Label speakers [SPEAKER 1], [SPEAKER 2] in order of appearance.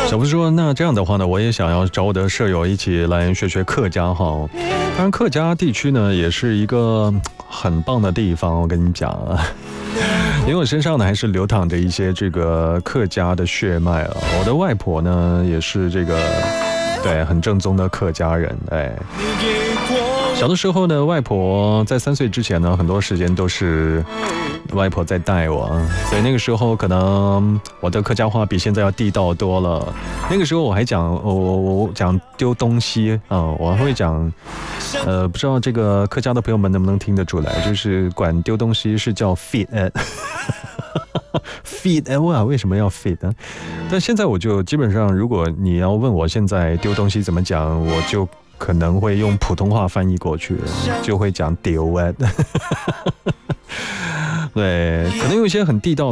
[SPEAKER 1] 小福说，那这样的话呢，我也想要找我的舍友一起来学学客家哈。当然客家地区呢也是一个很棒的地方，我跟你讲啊，因为我身上呢还是流淌着一些这个客家的血脉啊。我的外婆呢也是这个对很正宗的客家人。哎，小的时候呢，外婆在3岁之前呢，很多时间都是外婆在带我，所以那个时候可能我的客家话比现在要地道多了。那个时候我还讲我讲丢东西啊，我还会讲不知道这个客家的朋友们能不能听得出来，就是管丢东西是叫 feed feed 哇，为什么要 feed 呢？但现在我就基本上，如果你要问我现在丢东西怎么讲，我就可能会用普通话翻译过去，就会讲丢对，可能有一些很地道的